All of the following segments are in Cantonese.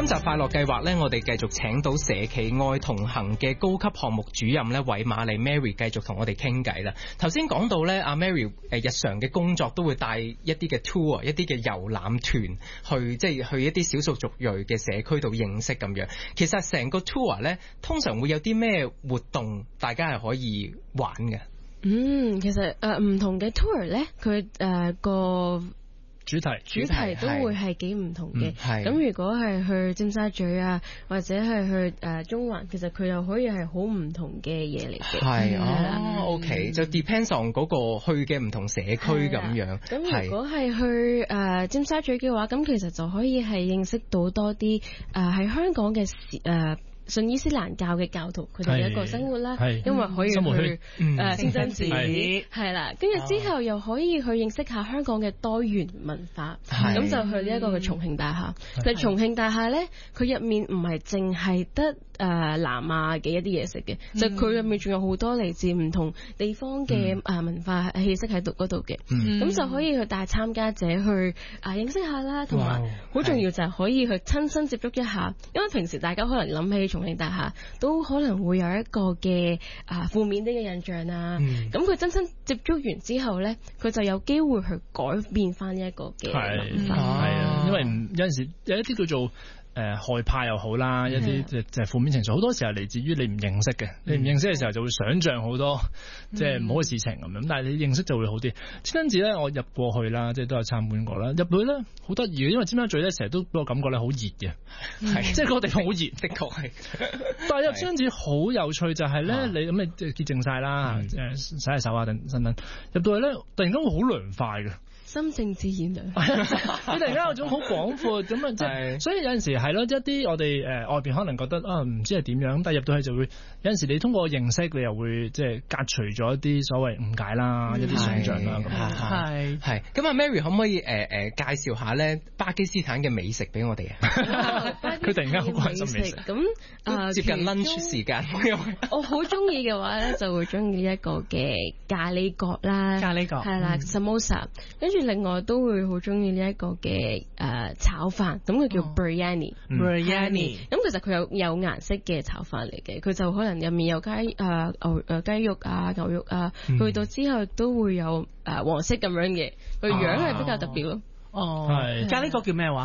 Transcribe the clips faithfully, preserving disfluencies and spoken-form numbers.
今集快樂計劃咧，我哋繼續請到社企愛同行嘅高級項目主任咧，韋瑪麗 Mary 繼續同我哋傾偈啦。頭先講到咧，阿 Mary 誒日常嘅工作都會帶一啲嘅 tour，一啲嘅遊覽團去，即係去一啲少數族裔嘅社區度認識咁樣。其實成個 tour 咧，通常會有啲咩活動，大家係可以玩嘅？ 嗯，其實誒唔同嘅 tour 咧，佢誒個主題主題都會係幾唔同嘅。咁、嗯、如果係去尖沙咀啊，或者係去誒、呃、中環，其實佢又可以係好唔同嘅嘢嚟嘅。 係哦 ，OK，就 depends on 嗰個去嘅唔同社區咁樣。 咁如果係去誒、呃、尖沙咀嘅話，咁其實就可以係認識到多啲誒喺香港嘅誒。呃信伊斯蘭教嘅教徒，佢哋嘅一個生活啦，因為可以去誒清真寺，係啦，跟住之後又可以去認識下香港嘅多元文化，咁就去呢一個嘅重慶大廈。就重慶大廈咧，佢入面唔係淨係得誒南亞嘅一啲嘢食嘅，就佢入面仲有好多嚟自唔同地方嘅誒文化氣息喺度嗰度嘅，咁就可以去帶參加者去啊認識下啦，同埋好重要就係可以去親身接觸一下，因為平時大家可能諗起重慶大廈都可能會有一個嘅啊負面啲嘅印象啊，咁佢、嗯、真正接觸完之後咧，佢就有機會去改變翻呢一個嘅諗法。 係啊，因為有陣時有一啲叫做誒、呃、害怕又好啦，一啲即係負面情緒，好多時候嚟自於你唔認識嘅，你唔認識嘅時候就會想像好多即係唔好嘅事情咁樣，但係你認識就會好啲。清真寺咧，我入過去啦，即係都有參觀過啦，入去咧好得意嘅，因為尖沙咀咧成日都俾我感覺咧好熱嘅，係即係嗰個地方好熱，的確係。但係入清真寺好有趣就係咧，啊、你咁你即係潔淨晒啦，誒、嗯、洗下手啊等等等，入到去咧突然間會好涼快嘅。 心靜自然涼， 你突然間有種好廣闊咁啊，即係所以有陣時係咯，一啲我哋誒、呃、外邊可能覺得啊唔知係點樣，但係入到去就會有陣時你通過認識，你又會即係隔除咗一啲所謂誤解啦，嗯、一啲想像啦咁。係係咁啊 ，Mary 可唔可以誒誒、呃呃、介紹下咧巴基斯坦嘅美食俾我哋啊？佢突然間好關心美食， 咁啊、呃、 接近 lunch 時間， 我好中意嘅話咧，就會中意一個嘅咖喱角啦， 咖喱角係啦 samosa， 跟住。另外都會好中意呢一個嘅誒炒飯，咁佢叫 biryani，biryani，咁其實佢有有顏色嘅炒飯嚟嘅，佢就可能入面有雞誒牛誒雞肉啊牛肉啊，去、嗯、到之後都會有誒、呃、黃色咁樣嘅，佢樣係比較特別咯。 哦，係。咖喱角叫咩話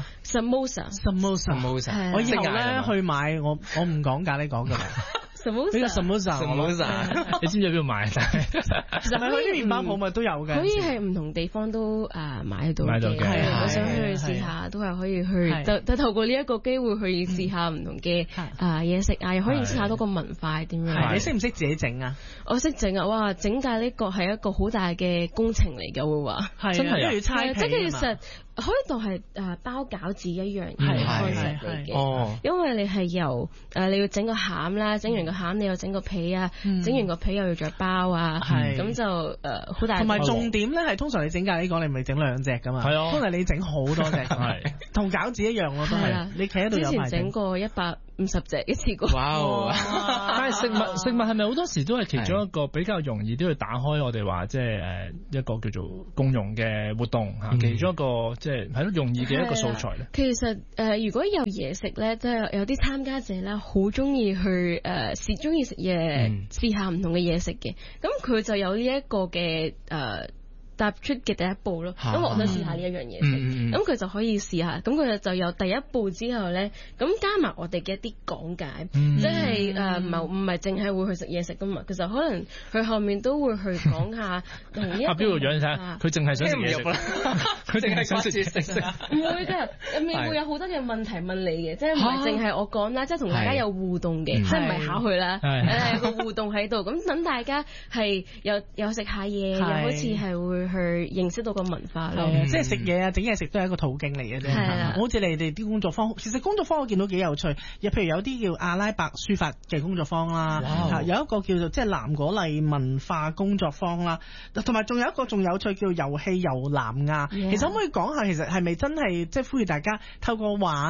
？Samosa，Samosa， 我以後咧去買，我我唔講咖喱角㗎啦。呢個 samosa，samosa， 你知唔知喺邊度買？其實咪去啲麵包鋪咪都有嘅， 可以係唔同地方都誒買到嘅。 係，我想去試下，都係可以去。就就透過呢一個機會去試下唔同嘅誒嘢食啊，又可以認識下多個文化點樣。 你識唔識自己整啊？ 我識整啊！哇，整咖喱角係一個好大嘅工程嚟嘅，會話真係要猜皮， 即係其實可以當係誒包餃子一樣嘅 concept 嚟嘅。因為你係由誒你要整個餡啦，整完個餡你又整個皮啊，整完個皮又要再包啊，咁就誒好大。同埋重點咧係通常你整咖喱角你唔係整兩隻噶嘛，通常你整好多隻，同餃子一樣咯，都係。你企喺度有排整。之前整過一百五十隻一次過。 哇！但係食物食物係咪好多時都係其中一個比較容易都要打開我哋話即係誒一個叫做共融嘅活動嚇，其中一個即係係咯容易嘅一個素材咧。 其實誒如果有嘢食咧，即係有啲參加者咧好中意去誒試中意食嘢，試下唔同嘅嘢食嘅，咁佢就有呢一個嘅誒。踏出嘅第一步咯，咁我想試下呢一樣嘢食，咁佢就可以試下，咁佢就有第一步之後咧，咁加埋我哋嘅一啲講解，即係誒唔係唔係淨係會去食嘢食噶嘛，其實可能佢後面都會去講下同一個。阿標個樣睇下， 佢淨係想食嘢食，佢淨係想食嘢食， 唔會㗎，入面會有好多嘅問題問你嘅，即係唔係淨係我講啦，即係同大家有互動嘅，即係唔係考佢啦，誒有個互動喺度，咁等大家係有有食下嘢，又好似係會。去認識到個文化咯， 嗯、即係食嘢啊，整嘢食都係一個途徑嚟嘅啫。係啦，好似你哋啲工作坊，其實工作坊我見到幾有趣。又譬如有啲叫阿拉伯書法嘅工作坊啦，哇有一個叫做即係藍果麗文化工作坊啦，同埋仲有一個仲有趣叫遊戲遊南亞。Yeah. 其實可唔可以講下，其實係咪真係即係呼籲大家透過玩？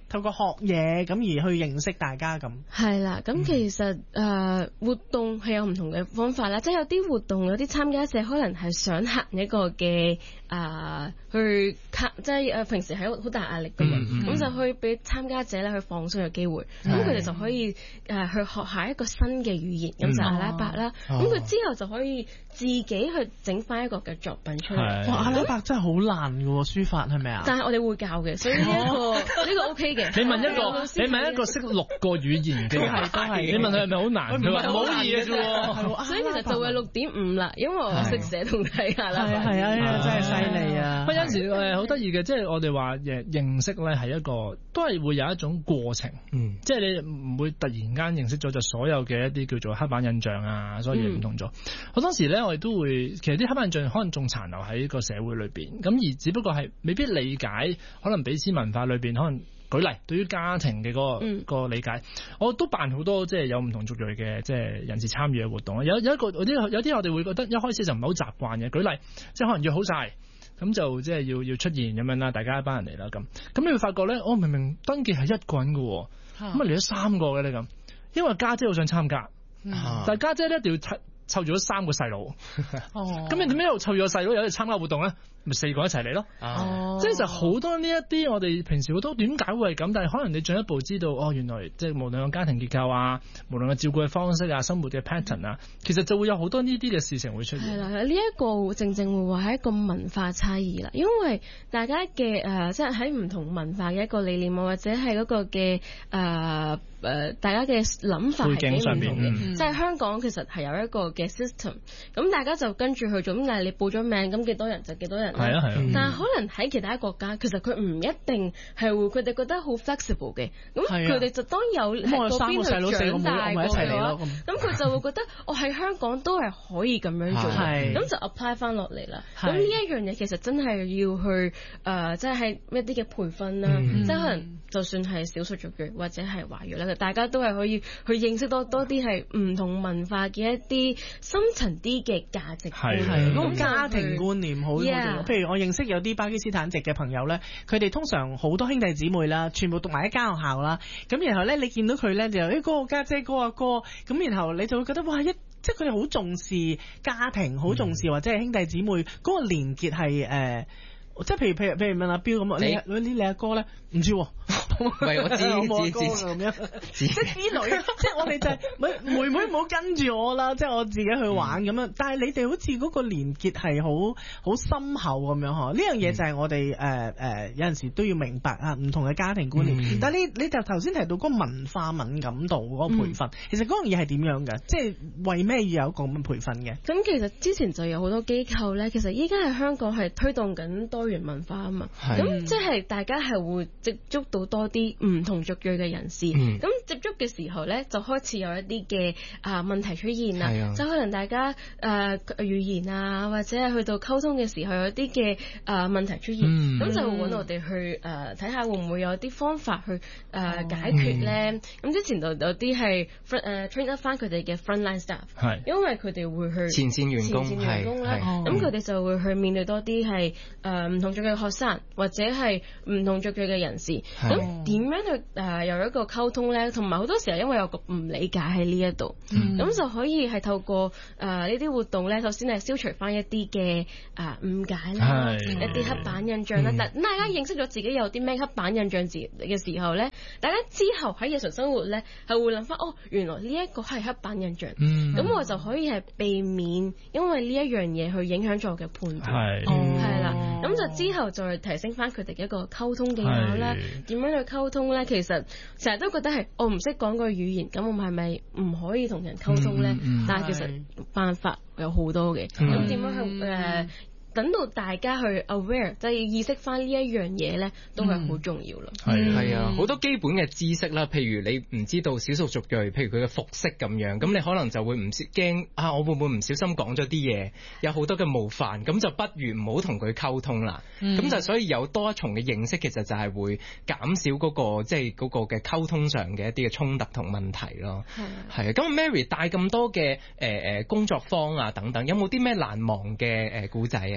透過學嘢咁而去認識大家咁。 係啦，咁其實誒、呃、活動係有唔同嘅方法啦，即係有啲活動有啲參加者可能係想行一個嘅啊、呃、去即係誒平時係好大壓力㗎嘛，咁、嗯嗯、就去俾參加者咧去放鬆嘅機會，咁佢哋就可以誒、呃、去學下一個新嘅語言，咁、嗯、就阿拉伯啦，咁、哦、佢之後就可以自己去整翻一個嘅作品出嚟。 哇，阿拉伯真係好難㗎喎，書法係咪啊？ 但係我哋會教嘅，所以呢、這、一個呢、哦、個 OK 嘅。 你問一個，你問一個識六個語言嘅人， 都係你問佢係咪好難？佢話唔好易嘅啫喎。 所以其實就會六點五啦，因為我識寫同睇下啦。 係啊係啊，真係犀利啊！ 不過有陣時誒好得意嘅，即係我哋話誒認識咧係一個都係會有一種過程，嗯，即係你唔會突然間認識咗就所有嘅一啲叫做刻板印象啊，所有嘢唔同咗。好、嗯、多時咧我哋都會其實啲刻板印象可能仲殘留喺個社會裏邊，咁而只不過係未必理解，可能彼此文化裏邊可能。舉例，對於家庭嘅嗰、那個、嗯、個理解，我都辦好多即係有唔同族裔嘅即係人士參與嘅活動。有有一個有啲有啲我哋會覺得一開始就唔係好習慣嘅。舉例，即係可能約好晒，咁就即係要要出現咁樣啦，大家一班人嚟啦咁。咁你會發覺咧，我、哦、明明登記係一個人嘅，咁啊嚟咗三個嘅咧咁，因為家姐好想參加，嗯、但係家姐咧一定要湊湊住咗三個細佬。哦，咁你點解又湊住個細佬有嚟參加活動咧？咪四個一齊嚟咯，哦、即係就好多呢一啲我哋平時好多點解會係咁，但係可能你進一步知道哦，原來即係無論個家庭結構啊，無論個照顧嘅方式啊，生活嘅 pattern 啊，其實就會有好多呢啲嘅事情會出現。係啦， 呢、這、一個正正會話係一個文化差異啦，因為大家嘅誒、呃、即係喺唔同文化嘅一個理念或者係嗰個嘅誒。呃誒、呃，大家嘅諗法係幾唔同嘅，即係、嗯、香港其實係有一個嘅 system，咁大家就跟住去做，咁但係你報咗名，咁幾多人就幾多人啦。係啊係啊。嗯、但係可能喺其他國家，其實佢唔一定係會，佢哋覺得好 flexible 嘅，咁佢哋就當有喺嗰邊去長大過嘅話，咁佢就會覺得我喺香港都係可以咁樣做，咁就 apply 翻落嚟啦。咁呢一樣嘢其實真係要去誒，即係喺一啲嘅培訓啦，嗯、即係可能就算係少數族裔或者係華裔啦。大家都係可以去認識多多啲係唔同文化嘅一啲深層啲嘅價值觀，係嗰個家庭觀念好。Yeah. 譬如我認識有啲巴基斯坦籍嘅朋友咧，佢哋通常好多兄弟姊妹啦，全部讀埋一間學校啦。咁然後咧，你見到佢咧就誒嗰個家姐、嗰個阿哥，咁然後你就會覺得哇一即係佢哋好重視家庭，好重視或者係兄弟姊妹嗰個連結係誒，即係譬如譬如譬如問阿彪咁，你你你阿哥咧唔知喎。 唔係我知知知咁樣，即係之類，即係我哋就係妹妹唔好跟住我啦，即係我自己去玩咁樣。但係你哋好似嗰個連結係好好深厚咁樣嗬。呢樣嘢就係我哋誒誒有陣時都要明白啊，唔同嘅家庭觀念。嗯、但係你你就頭先提到嗰個文化敏感度嗰個培訓，嗯、其實嗰樣嘢係點樣嘅？即係為咩要有一個咁嘅培訓嘅？ 咁其實之前就有好多機構咧，其實依家喺香港係推動緊多元文化啊嘛。咁即係大家係會接觸到多啲唔同族裔嘅人士，咁、嗯、接觸嘅時候咧，就開始有一啲嘅啊問題出現啦，就、啊、可能大家誒、呃、語言啊，或者係去到溝通嘅時候有啲嘅誒問題出現，咁、嗯、就會揾我哋去誒睇下會唔會有啲方法去誒、呃、解決咧。咁、嗯、之前就有啲係誒 train up 翻佢哋嘅 frontline staff，係因為佢哋會去前線員工， 前線員工啦，咁佢哋就會去面對多啲係誒唔同族裔嘅學生或者係唔同族裔嘅人士，咁點樣去誒、呃、有一個溝通咧？同埋好多時候因為有個唔理解喺呢一度，咁、嗯、就可以係透過誒呢啲活動咧，首先係消除翻一啲嘅誒誤解啦，一啲刻板印象啦。但、嗯、大家認識咗自己有啲咩刻板印象字嘅時候咧，大家之後喺日常生活咧係會諗翻哦，原來呢一個係刻板印象，咁、嗯、我就可以係避免因為呢一樣嘢去影響咗我嘅判斷，係啦。咁就之後再提升翻佢哋嘅一個溝通技巧啦，點樣去溝通咧？其實成日都覺得係我唔識講個語言，咁我係咪唔可以同人溝通咧？嗯嗯、但係其實辦法有好多嘅，咁點樣去誒？呃等到大家去 aware，即係意識翻呢一樣嘢咧，都係好重要咯。 係係啊，好多基本嘅知識啦，譬如你唔知道少數族裔，譬如佢嘅服飾咁樣，咁你可能就會唔驚啊，我會唔會唔小心講咗啲嘢，有好多嘅冒犯，咁就不如唔好同佢溝通啦。咁、嗯、就所以有多一重嘅認識，其實就係會減少嗰、嗰個即係嗰個嘅溝通上嘅一啲嘅衝突同問題咯。係啊，咁 Mary 帶咁多嘅誒誒工作坊啊等等，有冇啲咩難忘嘅誒故仔啊？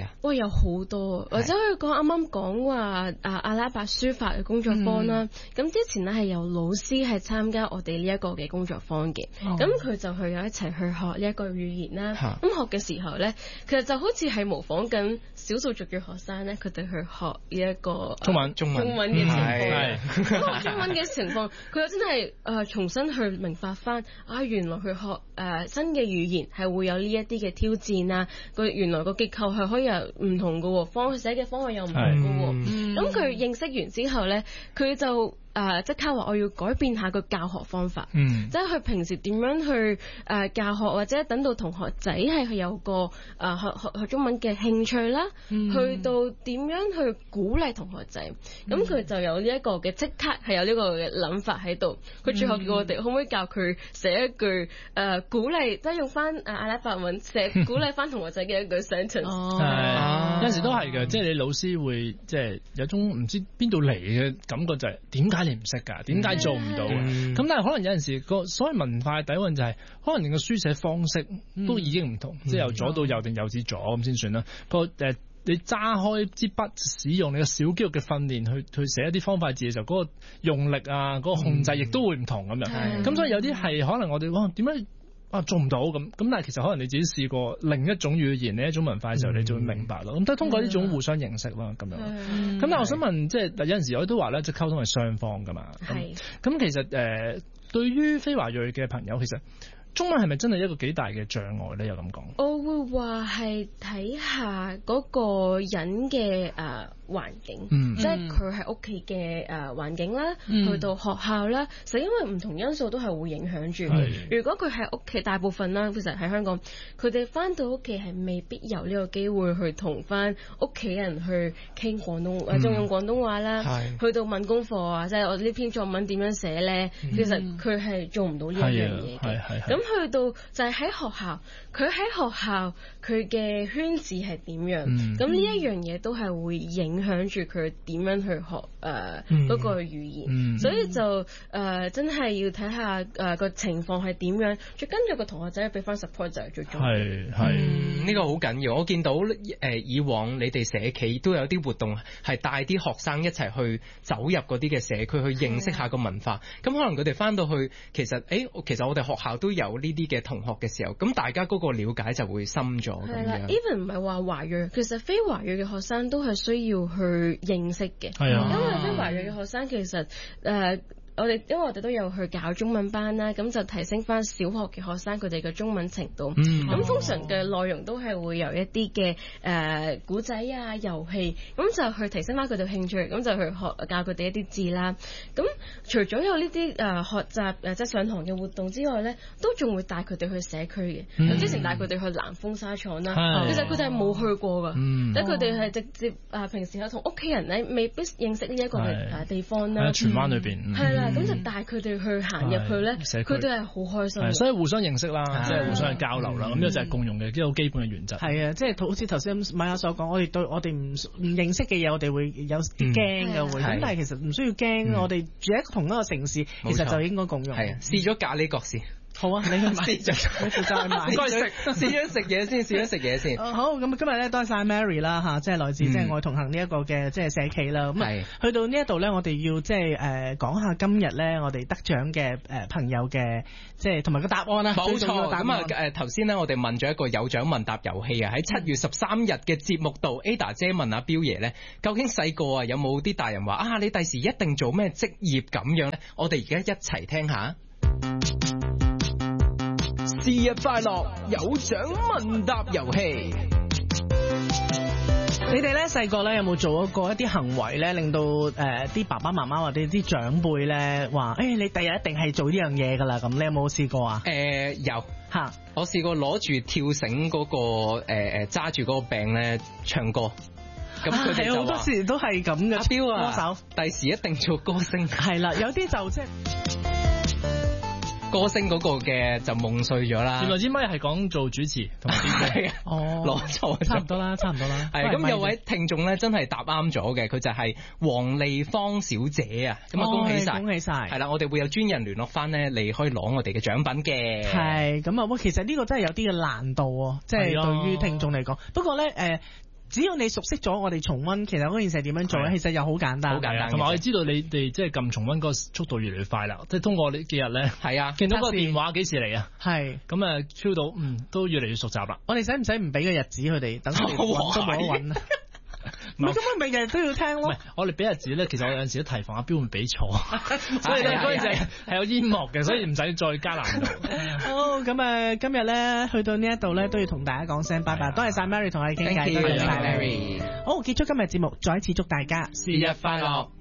哇，有好多，或者可以講啱啱講話啊阿拉伯書法嘅工作坊啦。咁、嗯、之前咧係有老師係參加我哋呢一個嘅工作坊嘅，咁佢、哦、就去有一齊去學呢一個語言啦。咁、嗯、學嘅時候咧，其實就好似係模仿緊少數族嘅學生咧，佢哋去學呢、這、一個中文中文中文嘅情況。咁學中文嘅情況，佢又真係誒、呃、重新去明白翻啊，原來去學誒、呃、新嘅語言係會有呢一啲嘅挑戰啊。佢原來個結構係可以有唔同嘅，方寫嘅方向又唔同嘅。咁佢、嗯、認識完之後咧，佢就誒即刻話我要改變下個教學方法，嗯、即係佢平時點樣去誒、呃、教學，或者等到同學仔係有個誒、呃、學學學中文嘅興趣啦，嗯、去到點樣去鼓勵同學仔，咁佢、嗯、就有呢一個嘅即刻係有呢個嘅諗法喺度。佢最後叫我哋可唔可以教佢寫一句誒、呃、鼓勵，即係用翻誒阿拉伯文寫鼓勵翻同學仔嘅一句 sentence。 係、啊、有陣時都係嘅，即係你老師會即係有種唔知邊度嚟嘅感覺，就係點解你唔識㗎？點解做唔到嘅？咁、嗯、但係可能有陣時個所謂文化嘅底蘊就係、是，可能連個書寫方式都已經唔同，嗯、即係由左到右定右至左咁先算啦。個誒、呃、你揸開支筆，使用你個小肌肉嘅訓練去去寫一啲方塊字嘅時候，嗰、那個用力啊，嗰、那個控制亦都會唔同咁樣。咁、嗯、所以有啲係可能我哋哇點解？啊，做唔到咁，咁但係其實可能你自己試過另一種語言、另一種文化嘅時候，你就會明白咯。咁都係通過呢種互相認識啦，咁樣。咁但係我想問，即係有陣時我都話咧，即係溝通係雙方噶嘛。係。咁其實誒、呃，對於非華裔嘅朋友，其實中文係咪真係一個幾大嘅障礙咧？又咁講？我會話係睇下嗰個人嘅誒。呃環境，嗯、即係佢喺屋企嘅誒環境啦，嗯、去到學校啦，實因為唔同因素都係會影響住。是如果佢喺屋企，大部分啦，其實喺香港，佢哋翻到屋企係未必有呢個機會去同翻屋企人去傾廣東話，仲、嗯、用廣東話啦，是去到問功課啊，即係我呢篇作文點樣寫咧，嗯、其實佢係做唔到呢一樣嘢嘅。咁去到就係喺學校，佢喺學校佢嘅圈子係點樣？咁呢一樣嘢都係會影響住佢點樣去學誒嗰、呃嗯、個語言，嗯、所以就誒、呃、真係要睇下誒個情況係點樣，再跟住個同學仔俾翻 support 就係最重要。係係呢個好緊要。我見到誒、呃、以往你哋社企都有啲活動係帶啲學生一齊去走入嗰啲嘅社區去認識下個文化。咁、嗯、可能佢哋翻到去其實誒、欸、其實我哋學校都有呢啲嘅同學嘅時候，咁大家嗰個了解就會深咗。係啦 even 唔係話華裔，其實非華裔嘅學生都係需要去認識嘅，係啊，因為非華裔嘅學生其實誒。呃我哋因為我哋都有去教中文班啦，咁就提升翻小學嘅學生佢哋嘅中文程度。咁、嗯、通常嘅內容都係會有一啲嘅誒古仔啊、遊戲，咁就去提升翻佢哋興趣，咁就去學教佢哋一啲字啦。咁除咗有呢啲誒學習誒即係上堂嘅活動之外咧，都仲會帶佢哋去社區嘅。咁、嗯、之前帶佢哋去南豐紗廠啦，嗯、其實佢哋係冇去過噶，即係佢哋係直接誒平時有同屋企人咧未必認識呢一個嘅地方啦。 荃灣裏邊係啦。咁就帶佢哋去行入去咧，佢哋係好開心。 所以互相認識啦，即係互相去交流啦。咁呢個就係共用嘅一個好基本嘅原則。係啊，即係好似頭先米亞所講，我哋對我哋唔唔認識嘅嘢，我哋會有啲驚嘅會。咁但係其實唔需要驚，我哋住喺同一個城市，其實就應該共用。係啊， 試咗咖喱角先。 好啊，你去買，你負責去買。 唔該食，試咗食嘢先，試咗食嘢先。 好，咁今日咧多謝 Mary 啦嚇，即係來自即係愛同行呢一個嘅即係社企啦。咁啊，去到呢一度咧，我哋要即係誒講下今日咧我哋得獎嘅誒朋友嘅即係同埋個答案啦。 冇錯，咁啊誒頭先咧我哋問咗一個有獎問答遊戲啊，喺七月十三日嘅節目度 Ada 姐問阿彪爺咧，究竟細個啊有冇啲大人話啊你第時一定做咩職業咁樣咧？我哋而家一齊聽下。生日快樂有獎問答遊戲。 你哋咧細個咧有冇做過一啲行為咧，令到誒啲、呃、爸爸媽媽或者啲長輩咧話誒你第日一定係做呢樣嘢噶啦？咁你有冇試過啊？誒、 呃、有吓， 哈我試過攞住跳繩嗰、嗰個誒誒揸住嗰個柄咧唱歌。咁佢哋好多時都係咁嘅。 阿彪啊，歌手第時一定做歌星。 係啦，有啲就即係。 歌星嗰個嘅就夢碎咗啦。 原來支咪係講做主持同埋編劇。 哦， 攞錯， 差唔多啦，差唔多啦。 係咁有位聽眾咧，真係答啱咗嘅，佢就係黃麗芳小姐啊。咁啊，恭喜晒， 恭喜晒。 係啦，我哋會有專人聯絡翻咧，你可以攞我哋嘅獎品嘅。 係咁啊，喂，其實呢個真係有啲嘅難度喎，即係對於聽眾嚟講。不過咧，誒。 只要你熟悉咗我哋重溫，其實嗰件事係點樣做咧，其實又好簡單。 好簡單。 同埋我哋知道你哋即係撳重溫嗰個速度越嚟越快啦，即係通過呢幾日咧， 係啊， 見到個電話幾時嚟啊？ 係咁啊，feel到嗯都越嚟越熟習啦。 我哋使唔使唔俾個日子佢哋，等佢哋揾都冇得揾啊？唔係咁我咪日日都要聽咯。唔係， 我哋俾日子咧，其實我有陣時都提防阿標會俾錯，所以咧嗰陣時係有煙幕嘅，所以唔使再加難度。 好，咁啊，今日咧去到呢一度咧，都要同大家講聲拜拜，多謝晒 Mary 同我哋傾偈，多謝晒 Mary。好，結束今日節目，再一次祝大家節日快樂。